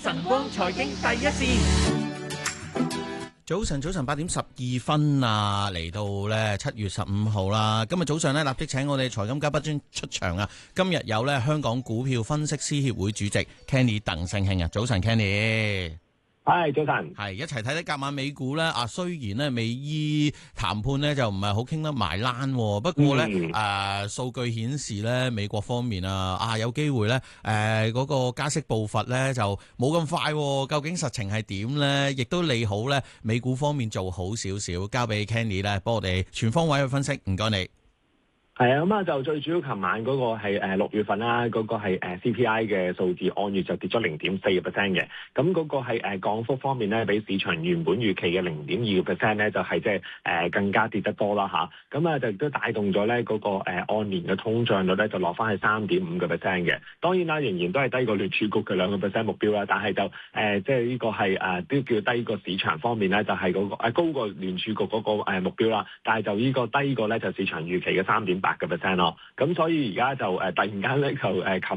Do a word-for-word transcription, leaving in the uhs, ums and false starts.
晨光財經第一線。 早晨，早晨八點十二分啊，嚟到咧七月十五號啦。今日早上咧，立即請我哋財金嘉賓出場啊。今日有咧香港股票分析師協會主席 Kenny 鄧聖興啊。早晨 Kenny。 係早晨， 係一齊睇睇隔晚美股咧。啊，雖然咧美伊談判咧就唔係好傾得埋欄，不過咧誒、嗯呃、數據顯示咧美國方面啊啊有機會咧誒嗰個加息步伐咧就冇咁快。究竟實情係點咧？亦都利好咧美股方面做好少少。交俾 Kenny 咧，幫我哋全方位去分析。唔該你。 係啊，咁啊就最主要，琴晚嗰個係誒六月份啦，嗰、那個係誒 C P I 嘅數字按月就跌咗零點四個 percent 嘅，咁嗰個係誒降幅方面咧，比市場原本預期嘅零點二個 percent 咧，就係即係誒更加跌得多啦吓，咁啊就亦都帶動咗咧嗰個誒按年嘅通脹率咧就落翻去三點五個 percent 嘅，當然啦，仍然都係低過聯儲局嘅兩個 percent 目標啦，但係就誒即係呢個係誒都叫低過市場方面咧，就係嗰個誒高過聯儲局嗰個誒目標啦，但係就呢個低過咧就市場預期嘅三點八個 percent 咯，咁所以而家就誒突然間咧就誒